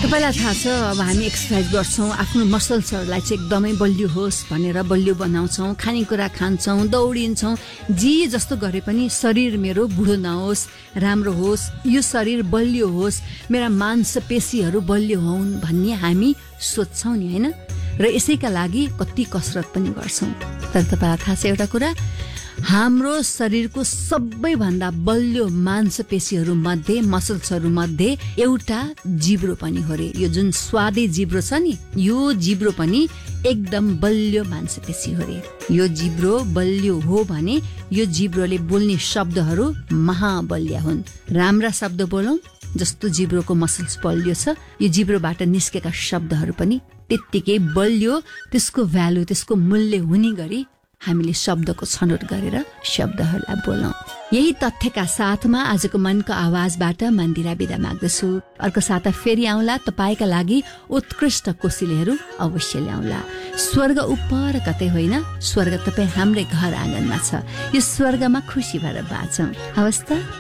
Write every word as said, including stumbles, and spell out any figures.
तपाईँलाई थाहा छ अब हामी एक्सर्साइज गर्छौँ आफ्नो मसल्सहरूलाई चाहिँ एकदमै बलियो होस् भनेर बलियो बनाउँछौँ, खानेकुरा खान्छौँ, दौडिन्छौँ। जे जस्तो गरे पनि शरीर मेरो बुढो नहोस्, राम्रो होस्, यो शरीर बलियो होस्, मेरा मांसपेशीहरू बलियो हुन् भन्ने हामी सोच्छौँ नि, होइन? र यसैका लागि कति कसरत पनि गर्छौँ। तर तपाईँलाई थाहा छ एउटा कुरा, हाम्रो शरीरको सबैभन्दा बलियो मांसपेशीहरू मध्ये, मसल्सहरू मध्ये एउटा जिब्रो पनि हो रे। यो जुन स्वादे जिब्रो छ नि, यो जिब्रो पनि एकदम बलियो मांसपेशी हो रे। यो जिब्रो बलियो हो भने यो जिब्रोले बोल्ने शब्दहरू महाबलिया हुन्। राम्रा शब्द बोलौं, जस्तो जिब्रोको मसल्स बलियो छ, यो जिब्रोबाट निस्केका शब्दहरू पनि त्यत्तिकै बलियो, त्यसको भ्यालु, त्यसको मूल्य हुने गरी हामीले शब्दको छनौट गरेर शब्दहरूलाई बोलौं। यही तथ्यका साथमा आजको मनको आवाजबाट मन्दिरा बिदा माग्दछु। अर्को साता फेरि आउँला, तपाईँका लागि उत्कृष्ट कोसिलेहरू अवश्य ल्याउँला। स्वर्ग उपर कतै होइन, स्वर्ग तपाईँ हाम्रै घर आँगनमा छ। यो स्वर्गमा खुसी भएर बाँचौं। हवस् त।